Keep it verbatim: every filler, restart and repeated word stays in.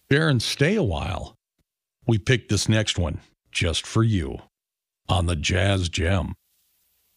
Sharon, stay a while. We picked this next one just for you on the Jazz Gem.